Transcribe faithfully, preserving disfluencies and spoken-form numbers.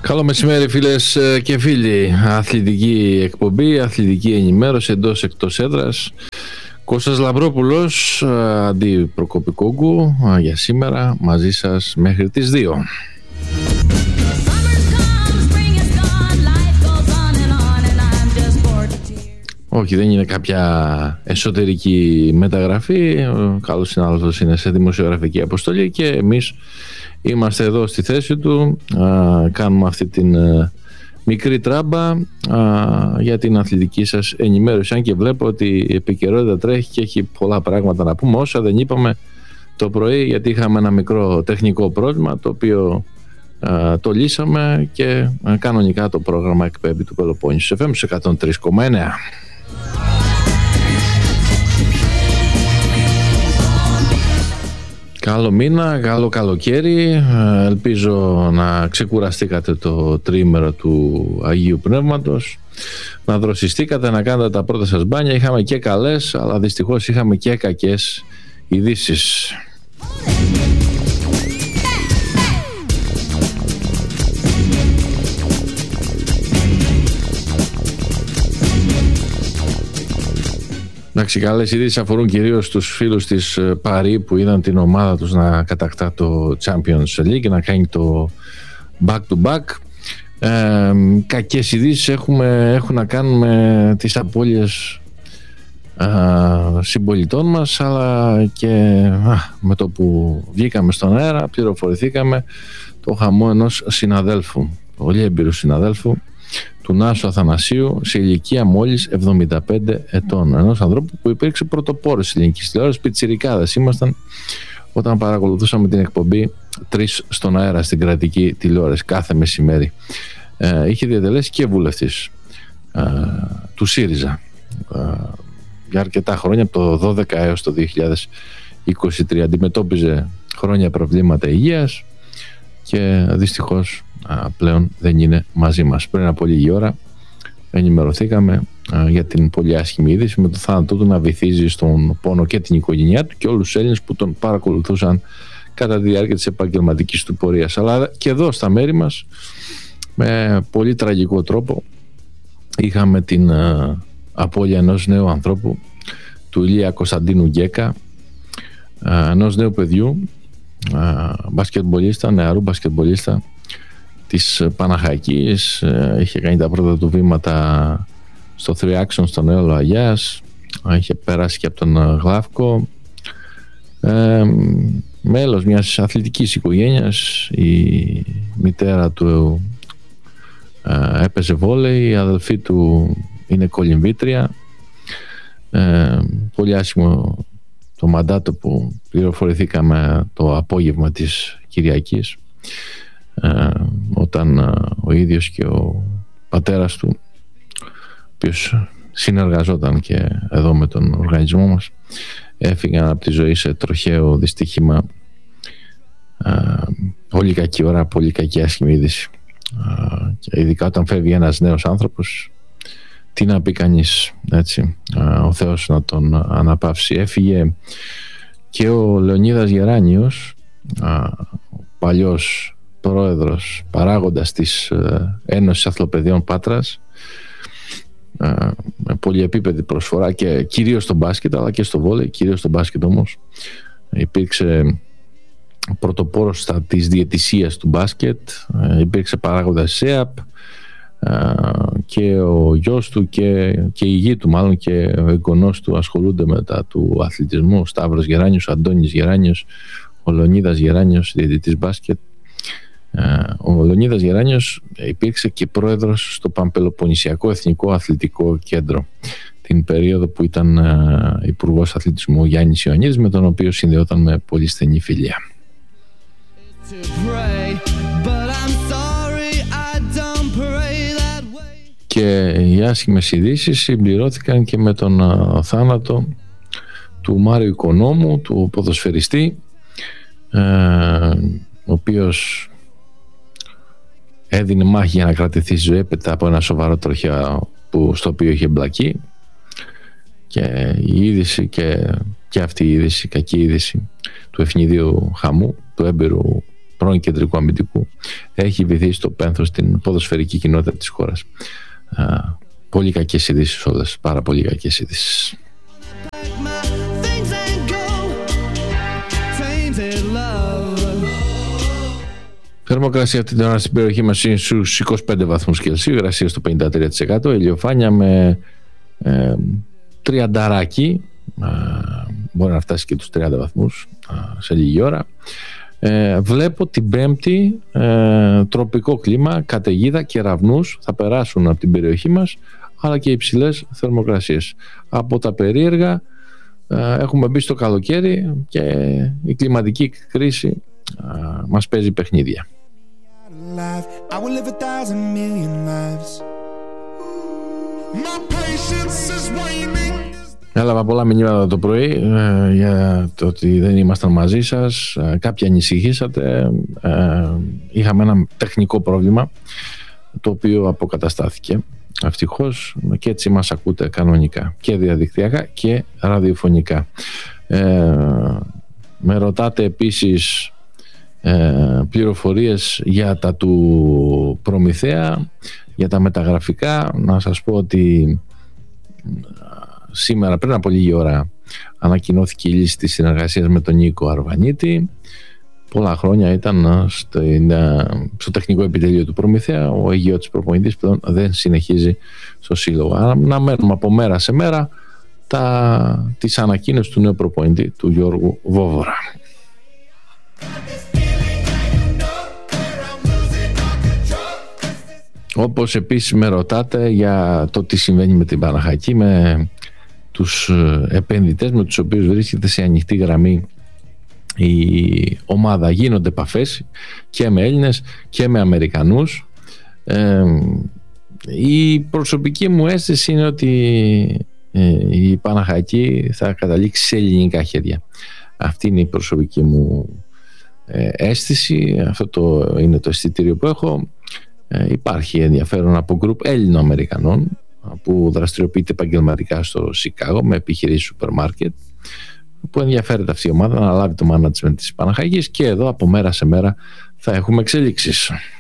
Καλό μεσημέρι φίλες και φίλοι. Αθλητική εκπομπή, αθλητική ενημέρωση εντός εκτός έδρας. Κώστας Λαμπρόπουλος, αντί Προκοπικόγκου, για σήμερα μαζί σας μέχρι τις δύο. Όχι, δεν είναι κάποια εσωτερική μεταγραφή. Ο καλός συνάδελφος είναι σε δημοσιογραφική αποστολή και εμείς είμαστε εδώ στη θέση του. Α, κάνουμε αυτή την α, μικρή τράμπα α, για την αθλητική σας ενημέρωση. Αν και βλέπω ότι η επικαιρότητα τρέχει και έχει πολλά πράγματα να πούμε, όσα δεν είπαμε το πρωί, γιατί είχαμε ένα μικρό τεχνικό πρόβλημα το οποίο α, το λύσαμε και α, κανονικά το πρόγραμμα εκπέμπει του Πελοπόννησου εφ εμ σε εκατόν τρία κόμμα εννέα. Καλό μήνα, καλό καλοκαίρι. Ελπίζω να ξεκουραστήκατε το τριήμερο του Αγίου Πνεύματος, να δροσιστήκατε, να κάνετε τα πρώτα σας μπάνια. Είχαμε και καλές, αλλά δυστυχώς είχαμε και κακές ειδήσεις. Εντάξει, καλές ειδήσεις αφορούν κυρίως τους φίλους της Παρί που είδαν την ομάδα τους να κατακτά το Champions League και να κάνει το back to back. Ε, κακές ειδήσεις έχουμε, έχουν να κάνουν με τις απώλειες ε, συμπολιτών μας, αλλά και α, με το που βγήκαμε στον αέρα πληροφορηθήκαμε το χαμό ενός συναδέλφου, πολύ έμπειρου συναδέλφου, του Νάσου Αθανασίου, σε ηλικία μόλις εβδομήντα πέντε ετών. Ενός ανθρώπου που υπήρξε πρωτοπόρος της ελληνικής τηλεόρασης. Πιτσιρικάδες ήμασταν όταν παρακολουθούσαμε την εκπομπή τρεις στον αέρα στην κρατική τηλεόραση κάθε μεσημέρι. Ε, είχε διατελέσει και βουλευτής ε, του ΣΥΡΙΖΑ ε, για αρκετά χρόνια, από το δώδεκα έως το δύο χιλιάδες είκοσι τρία. Αντιμετώπιζε χρόνια προβλήματα υγείας και δυστυχώς α, πλέον δεν είναι μαζί μας. Πριν από λίγη ώρα ενημερωθήκαμε α, για την πολύ άσχημη είδηση με το θάνατό του να βυθίζει στον πόνο και την οικογένειά του και όλους τους Έλληνες που τον παρακολουθούσαν κατά τη διάρκεια της επαγγελματικής του πορείας. Αλλά και εδώ στα μέρη μας με πολύ τραγικό τρόπο είχαμε την α, απώλεια ενός νέου ανθρώπου, του Ηλία Κωνσταντίνου Γκέκα, α, ενός νέου παιδιού, μπασκετμπολίστα, νεαρού μπασκετμπολίστα της Παναχαϊκής. Είχε κάνει τα πρώτα του βήματα στο τρία Action στον Έολο Αγιάς, είχε περάσει και από τον Γλαύκο. ε, μέλος μιας αθλητικής οικογένειας. Η μητέρα του ε, έπαιζε βόλεϊ, η αδελφή του είναι κολυμβήτρια. ε, πολύ άσχημο το μαντάτο που πληροφορηθήκαμε το απόγευμα της Κυριακής, ε, όταν ε, ο ίδιος και ο πατέρας του, ο οποίος συνεργαζόταν και εδώ με τον οργανισμό μας, έφυγαν από τη ζωή σε τροχαίο δυστύχημα. ε, πολύ κακή ώρα, πολύ κακή άσχημη είδηση, ε, και ειδικά όταν φεύγει ένας νέος άνθρωπος, τι να πει κανείς, έτσι, ο Θεός να τον αναπαύσει. Έφυγε και ο Λεωνίδας Γεράνιος, ο παλιός πρόεδρος, παράγοντας της Ένωσης Αθλοπαιδιών Πάτρας, με πολυεπίπεδη προσφορά και κυρίως στο μπάσκετ, αλλά και στο βόλεϊ, κυρίως στο μπάσκετ όμως. Υπήρξε πρωτοπόρος στα της διαιτησίας του μπάσκετ, υπήρξε παράγοντας ΣΕΑΠ, και ο γιος του και, και η γη του, μάλλον, και ο εγγονός του ασχολούνται μετά του αθλητισμού. Ο Σταύρος Γεράνιος, ο Αντώνης Γεράνιος, ο Λεωνίδας Γεράνιος, διαιτητής μπάσκετ. Ο Λεωνίδας Γεράνιος υπήρξε και πρόεδρος στο Παμπελοποννησιακό Εθνικό Αθλητικό Κέντρο την περίοδο που ήταν υπουργός αθλητισμού ο Γιάννης Ιωαννίδης, με τον οποίο συνδεόταν με πολύ στενή φιλία. Και οι άσχημες ειδήσεις συμπληρώθηκαν και με τον α, θάνατο του Μάριου Οικονόμου, του ποδοσφαιριστή, ε, ο οποίος έδινε μάχη για να κρατηθεί στη ζωή έπειτα από ένα σοβαρό τροχαίο που, στο οποίο είχε εμπλακεί. Και η είδηση και, και αυτή η είδηση, η κακή είδηση του ευνηδίου χαμού, του έμπειρου πρώην κεντρικού αμυντικού, έχει βυθίσει το πένθος στην ποδοσφαιρική κοινότητα της χώρας. Πολύ κακές ειδήσεις όλες, πάρα πολύ κακές ειδήσεις. Θερμοκρασία αυτή την ώρα στην περιοχή μας είναι στους είκοσι πέντε βαθμούς Κελσίου, υγρασία στο πενήντα τρία τοις εκατό, ηλιοφάνεια με ε, τριανταράκι, ε, μπορεί να φτάσει και τους τριάντα βαθμούς ε, σε λίγη ώρα. Ε, βλέπω την Πέμπτη ε, τροπικό κλίμα, καταιγίδα, κεραυνούς θα περάσουν από την περιοχή μας, αλλά και υψηλές θερμοκρασίες. Από τα περίεργα ε, έχουμε μπει στο καλοκαίρι και η κλιματική κρίση ε, μας παίζει παιχνίδια. I will live a thousand million lives. My patience is waning. Έλαβα πολλά μηνύματα το πρωί ε, για το ότι δεν ήμασταν μαζί σας. Ε, κάποιοι ανησυχήσατε. Ε, είχαμε ένα τεχνικό πρόβλημα το οποίο αποκαταστάθηκε ευτυχώς και έτσι μας ακούτε κανονικά και διαδικτυακά και ραδιοφωνικά. Ε, με ρωτάτε επίσης ε, πληροφορίες για τα του Προμηθέα, για τα μεταγραφικά. Να σας πω ότι σήμερα πριν από λίγη ώρα ανακοινώθηκε η λύση της συνεργασίας με τον Νίκο Αρβανίτη. Πολλά χρόνια ήταν στο, στο τεχνικό επιτελείο του Προμηθέα. Ο Αιγιώτης προπονητής πλέον δεν συνεχίζει στο σύλλογο. Άρα να μένουμε από μέρα σε μέρα τα, τις ανακοίνωσης του νέου προπονητή, του Γιώργου Βόβορα. Όπως επίσης με ρωτάτε για το τι συμβαίνει με την Παναχαϊκή, με τους επενδυτές με τους οποίους βρίσκεται σε ανοιχτή γραμμή η ομάδα. Γίνονται επαφές και με Έλληνες και με Αμερικανούς. Ε, η προσωπική μου αίσθηση είναι ότι ε, η Παναχαϊκή θα καταλήξει σε ελληνικά χέρια. Αυτή είναι η προσωπική μου ε, αίσθηση. Αυτό το, είναι το αισθητήριο που έχω. Ε, υπάρχει ενδιαφέρον από γκρουπ Έλληνο-Αμερικανών που δραστηριοποιείται επαγγελματικά στο Σικάγο με επιχειρήσεις σούπερ μάρκετ, που ενδιαφέρεται αυτή η ομάδα να λάβει το management της Παναχαϊκής, και εδώ από μέρα σε μέρα θα έχουμε εξελίξεις.